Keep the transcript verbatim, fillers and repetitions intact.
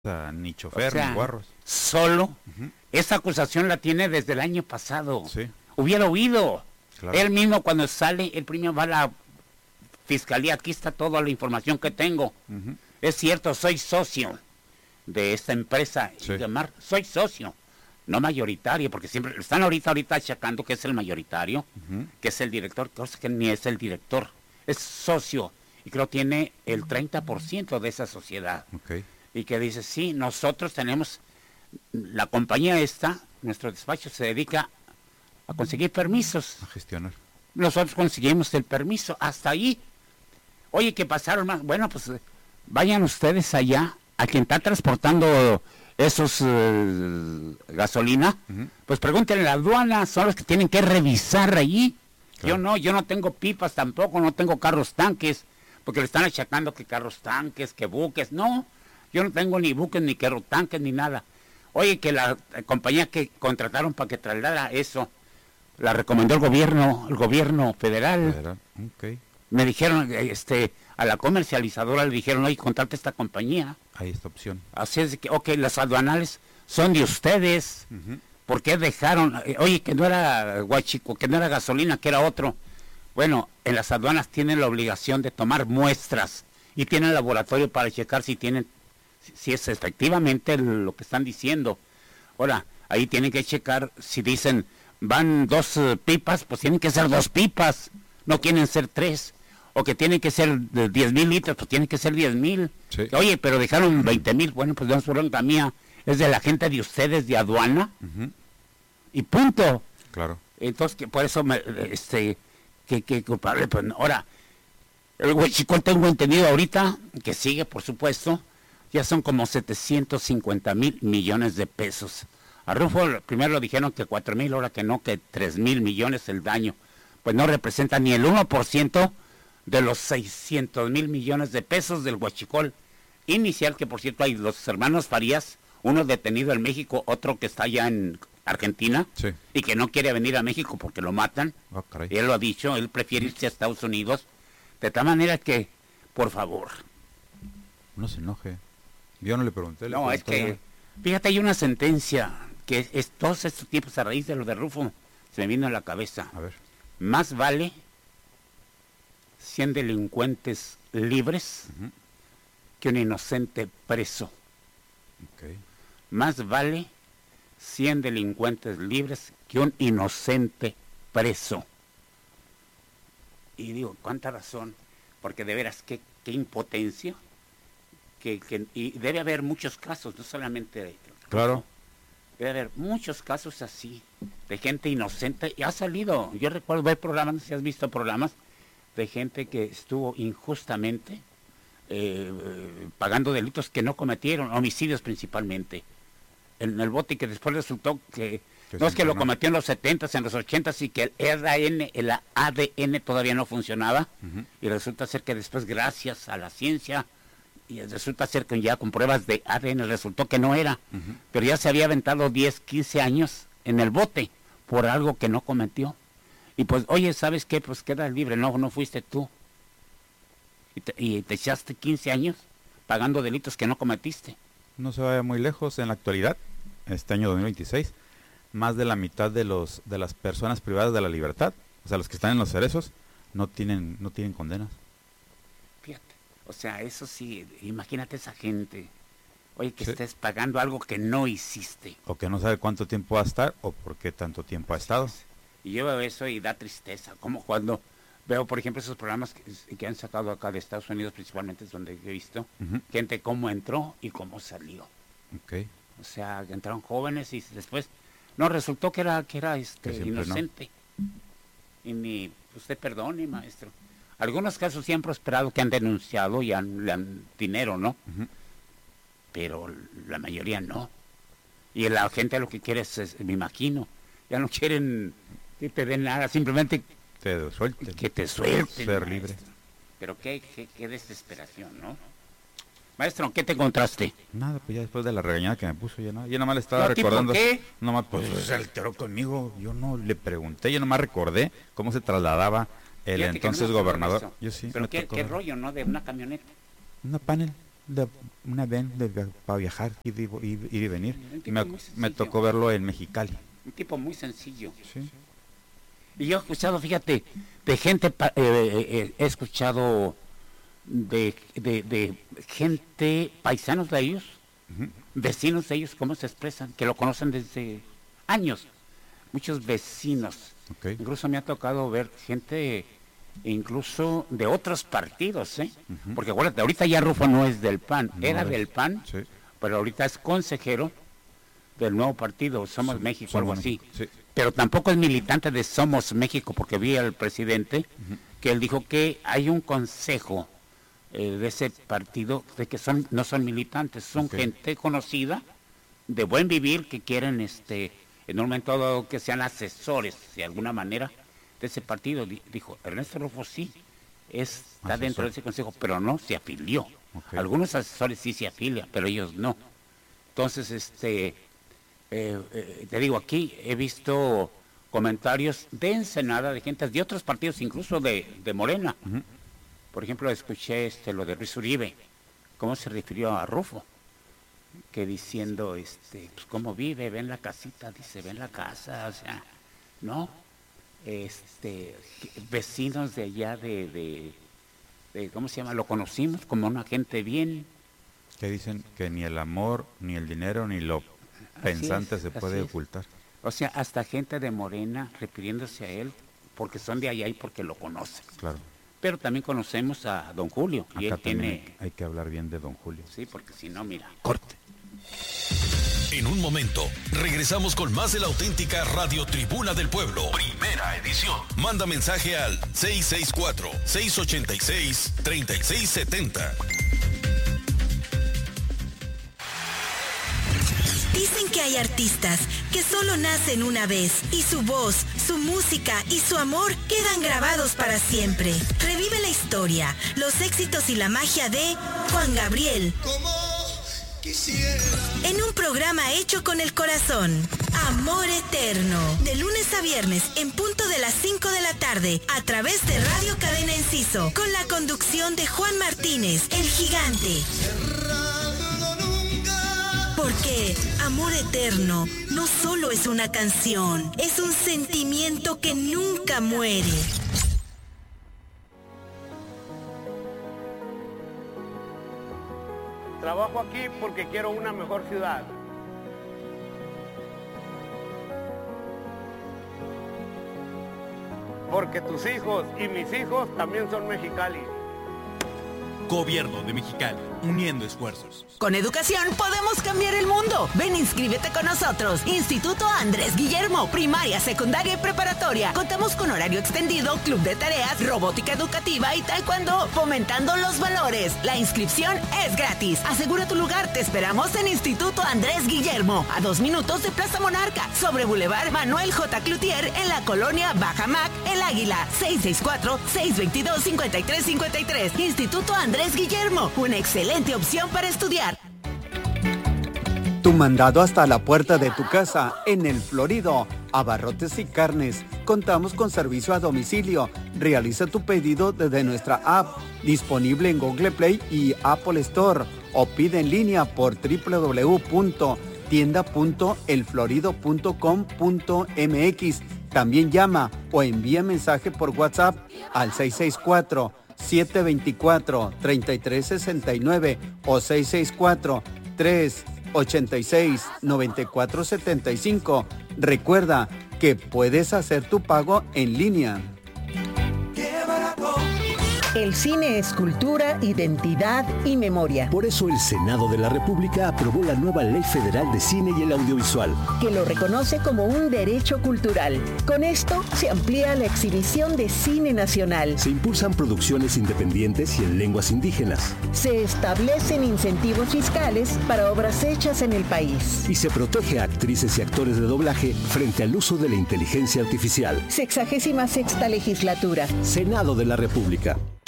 ni chofer, o sea, ni guarros. Solo, Uh-huh. esa acusación la tiene desde el año pasado. Sí. Hubiera huido. Claro. Él mismo cuando sale, el primero va a la fiscalía, aquí está toda la información que tengo. Uh-huh. Es cierto, soy socio de esta empresa, Sí. llamar, soy socio, no mayoritario, porque siempre están ahorita ahorita achacando que es el mayoritario, Uh-huh. que es el director, cosa que ni es el director, es socio, y creo tiene el treinta por ciento de esa sociedad. Okay. Y que dice, sí, nosotros tenemos, la compañía esta, nuestro despacho se dedica a conseguir permisos. A gestionar. Nosotros conseguimos el permiso, hasta ahí. Oye, ¿qué pasaron más? Bueno, pues vayan ustedes allá, a quien está transportando esos uh, gasolina, Uh-huh. pues pregúntenle a la aduana, son los que tienen que revisar allí. Claro. Yo no, yo no tengo pipas tampoco, no tengo carros tanques, porque le están achacando que carros tanques, que buques, no. Yo no tengo ni buques, ni carros tanques, ni nada. Oye, que la, la compañía que contrataron para que trasladara eso, la recomendó el gobierno, el gobierno federal. Federal. Okay. Me dijeron, este, a la comercializadora le dijeron, oye, contrate esta compañía. Hay esta opción. Así es que, ok, las aduanales son de ustedes. Uh-huh. ¿Por qué dejaron? Eh, oye, que no era guachico, que no era gasolina, que era otro. Bueno, en las aduanas tienen la obligación de tomar muestras y tienen laboratorio para checar si tienen, si, si es efectivamente lo que están diciendo. Ahora, ahí tienen que checar si dicen van dos uh, pipas, pues tienen que ser dos pipas, no tienen ser tres. O que tienen que ser de diez mil litros, pues tienen que ser diez mil. Sí. Oye, pero dejaron veinte mil, bueno, pues no es bronca mía, es de la gente de ustedes de aduana, Uh-huh. y punto. Claro. Entonces, que por eso, me, este, que, que culpable, pues no. Ahora, el huachicol tengo entendido ahorita, que sigue, por supuesto, ya son como setecientos cincuenta mil millones de pesos. A Rufo primero lo dijeron que cuatro mil, ahora que no, que tres mil millones el daño. Pues no representa ni el uno por ciento de los seiscientos mil millones de pesos del huachicol inicial, que por cierto hay los hermanos Farías, uno detenido en México, otro que está allá en Argentina, Sí. y que no quiere venir a México porque lo matan. Oh, caray. Él lo ha dicho, él prefiere irse a Estados Unidos, de tal manera que, por favor. No se enoje. Yo no le pregunté. Le No, es pregunté que, fíjate, hay una sentencia que es, es todos estos tiempos a raíz de lo de Rufo, se me vino a la cabeza. ya. A ver. Más vale cien delincuentes libres Uh-huh. que un inocente preso. Okay. Más vale cien delincuentes libres que un inocente preso. Y digo, ¿cuánta razón? Porque de veras, qué, qué impotencia. Que, que, y debe haber muchos casos, no solamente... Claro. Debe haber muchos casos así, de gente inocente. Y ha salido, yo recuerdo ver programas, no sé si has visto programas, de gente que estuvo injustamente eh, pagando delitos que no cometieron, homicidios principalmente, en el bote, y que después resultó que, Que no es que lo no. cometió en los setentas, en los ochentas, y que el A D N, el A D N todavía no funcionaba, Uh-huh. y resulta ser que después, gracias a la ciencia, y resulta ser que ya con pruebas de A D N resultó que no era, Uh-huh. pero ya se había aventado diez, quince años en el bote por algo que no cometió. Y pues, oye, ¿sabes qué? Pues queda libre, no, no fuiste tú. Y te, y te echaste quince años pagando delitos que no cometiste. No se vaya muy lejos. En la actualidad, este año dos mil veintiséis, más de la mitad de los de las personas privadas de la libertad, o sea, los que están en los cerezos, no tienen no tienen condenas. Fíjate, o sea, eso sí, imagínate esa gente. Oye, que Sí. estés pagando algo que no hiciste. O que no sabe cuánto tiempo va a estar o por qué tanto tiempo ha estado. Y yo veo eso y da tristeza, como cuando veo, por ejemplo, esos programas que, que han sacado acá de Estados Unidos, principalmente es donde he visto, Uh-huh. gente cómo entró y cómo salió. Okay. O sea, que entraron jóvenes y después, no, resultó que era, que era este, Que siempre inocente. Y ni, usted perdone, maestro. Algunos casos sí han prosperado, que han denunciado y han, le han dinero, ¿no? Uh-huh. Pero la mayoría no. Y la gente lo que quiere es, es, me imagino, ya no quieren que te den nada, simplemente Te suelten. que te suelten. Ser maestro. libre. Pero qué, qué, qué desesperación, ¿no? Maestro, ¿qué te encontraste? Nada, pues ya después de la regañada que me puso, ya no, yo nomás le estaba ¿No, tipo recordando. qué? Nomás, pues se alteró conmigo, yo no le pregunté, yo nomás recordé cómo se trasladaba el Fíjate que entonces no me acuerdo de gobernador. eso. Yo sí, Pero me qué, tocó qué ver. rollo, ¿no? De una camioneta. Una panel, de una ven de, para viajar, ir, ir, ir y venir. Me, me tocó verlo en Mexicali. Un tipo muy sencillo. Sí. Y yo he escuchado, fíjate, de gente, eh, eh, he escuchado de, de, de gente, paisanos de ellos, uh-huh. vecinos de ellos, cómo se expresan, que lo conocen desde años. Muchos vecinos. Okay. Incluso me ha tocado ver gente, incluso de otros partidos, ¿eh? Uh-huh. Porque acuérdate, ahorita ya Rufo no es del P A N, no era es. del P A N, sí. pero ahorita es consejero del nuevo partido, Somos sí, México, algo así. Sí. Pero tampoco es militante de Somos México, porque vi al presidente uh-huh. que él dijo que hay un consejo eh, de ese partido de que son no son militantes, son okay. gente conocida, de buen vivir, que quieren este en un momento dado que sean asesores de alguna manera de ese partido. Dijo, Ernesto Rufo sí es, está Asesor. dentro de ese consejo, pero no se afilió. Okay. Algunos asesores sí se afilian, pero ellos no. Entonces, este eh, eh, te digo, aquí he visto comentarios de Ensenada, de gente de otros partidos, incluso de, de Morena. Uh-huh. Por ejemplo, escuché este lo de Ruiz Uribe, cómo se refirió a Rufo, que diciendo, este, pues cómo vive, ven la casita, dice, ven la casa, o sea, ¿no? Este, vecinos de allá de, de, de, ¿cómo se llama? Lo conocimos como una gente bien. Que dicen que ni el amor, ni el dinero, ni lo pensante es, se puede ocultar. O sea, hasta gente de Morena refiriéndose a él, porque son de allá y porque lo conocen. Claro. Pero también conocemos a don Julio. Acá y él tiene... hay, hay que hablar bien de don Julio. Sí, porque si no, mira, corte. En un momento, regresamos con más de la auténtica Radio Tribuna del Pueblo. Primera edición. Manda mensaje al seis seis cuatro, seis ocho seis, tres seis siete cero. Dicen que hay artistas que solo nacen una vez y su voz, su música y su amor quedan grabados para siempre. Revive la historia, los éxitos y la magia de Juan Gabriel. Como quisiera. En un programa hecho con el corazón. Amor Eterno. De lunes a viernes en punto de las cinco de la tarde a través de Radio Cadena Enciso. Con la conducción de Juan Martínez, el gigante. Porque Amor Eterno no solo es una canción, es un sentimiento que nunca muere. Trabajo aquí porque quiero una mejor ciudad. Porque tus hijos y mis hijos también son Mexicali. Gobierno de Mexicali, uniendo esfuerzos. Con educación podemos cambiar el mundo. Ven, inscríbete con nosotros. Instituto Andrés Guillermo, primaria, secundaria y preparatoria. Contamos con horario extendido, club de tareas, robótica educativa y taekwondo, fomentando los valores. La inscripción es gratis. Asegura tu lugar. Te esperamos en Instituto Andrés Guillermo, a dos minutos de Plaza Monarca, sobre Boulevard Manuel J. Cloutier, en la colonia Bajamac, El Águila. seis seis cuatro, seis dos dos, cinco tres cinco tres. Instituto Andrés Guillermo, una excelente opción para estudiar. Tu mandado hasta la puerta de tu casa en El Florido. Abarrotes y carnes. Contamos con servicio a domicilio. Realiza tu pedido desde nuestra app, disponible en Google Play y Apple Store, o pide en línea por doble u doble u doble u punto tienda punto el florido punto com punto m x. También llama o envía mensaje por WhatsApp al seis seis cuatro, siete dos cuatro, tres tres seis nueve o seis seis cuatro, tres ocho seis, nueve cuatro siete cinco. Recuerda que puedes hacer tu pago en línea. El cine es cultura, identidad y memoria. Por eso el Senado de la República aprobó la nueva Ley Federal de Cine y el Audiovisual, que lo reconoce como un derecho cultural. Con esto se amplía la exhibición de cine nacional. Se impulsan producciones independientes y en lenguas indígenas. Se establecen incentivos fiscales para obras hechas en el país. Y se protege a actrices y actores de doblaje frente al uso de la inteligencia artificial. Sexagésima sexta legislatura. Senado de la República.